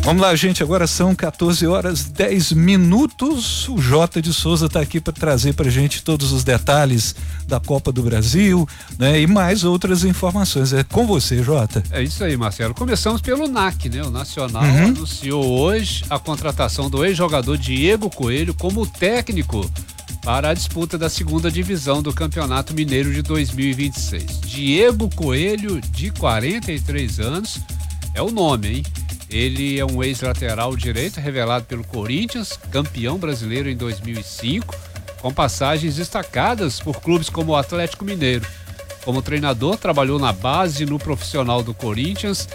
Vamos lá, gente, agora são 14h10. O Jota de Souza está aqui para trazer para gente todos os detalhes da Copa do Brasil, né? E mais outras informações. É com você, Jota. É isso aí, Marcelo. Começamos pelo NAC, né? O Nacional anunciou hoje a contratação do ex-jogador Diego Coelho como técnico para a disputa da segunda divisão do Campeonato Mineiro de 2026. Diego Coelho, de 43 anos, é o nome, hein? Ele é um ex-lateral direito revelado pelo Corinthians, campeão brasileiro em 2005, com passagens destacadas por clubes como o Atlético Mineiro. Como treinador, trabalhou na base e no profissional do Corinthians,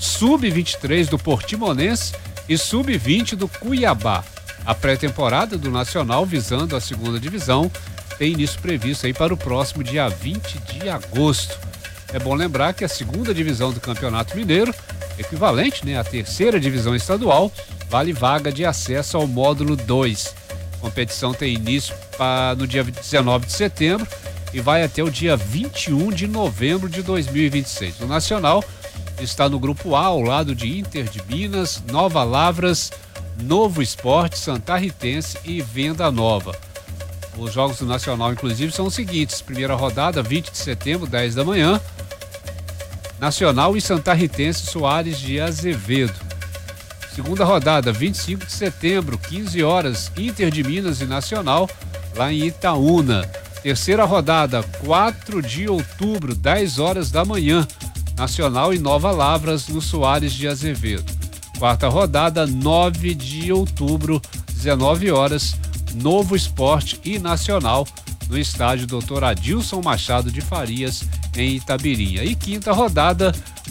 sub-23 do Portimonense e sub-20 do Cuiabá. A pré-temporada do Nacional, visando a segunda divisão, tem início previsto aí para o próximo dia 20 de agosto. É bom lembrar que a segunda divisão do Campeonato Mineiro, equivalente, né, à terceira divisão estadual, vale vaga de acesso ao módulo 2. A competição tem início no dia 19 de setembro e vai até o dia 21 de novembro de 2026. O Nacional está no grupo A, ao lado de Inter de Minas, Nova Lavras, Novo Esporte, Santa Ritense e Venda Nova. Os jogos do Nacional, inclusive, são os seguintes: primeira rodada, 20 de setembro, 10 da manhã, Nacional e Santa Ritense Soares de Azevedo. Segunda rodada, 25 de setembro, 15 horas, Inter de Minas e Nacional, lá em Itaúna. Terceira rodada, 4 de outubro, 10 horas da manhã, Nacional e Nova Lavras, no Soares de Azevedo. Quarta rodada, 9 de outubro, 19 horas, Novo Esporte e Nacional, no estádio Dr. Adilson Machado de Farias, em Itabirinha. E quinta rodada,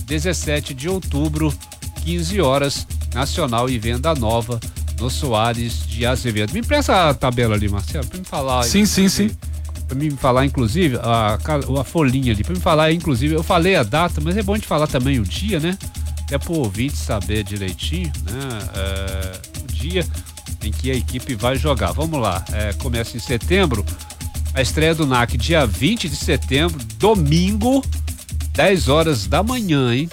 17 de outubro, 15 horas, Nacional e Venda Nova, no Soares de Azevedo. Me empresta a tabela ali, Marcelo, para me falar. Sim. Para me falar, inclusive, a folhinha ali, para me falar, inclusive, eu falei a data, mas é bom de falar também o dia, né? Até para o ouvinte saber direitinho, né? O dia em que a equipe vai jogar. Vamos lá, começa em setembro, a estreia do NAC, dia 20 de setembro, domingo, 10 horas da manhã, hein?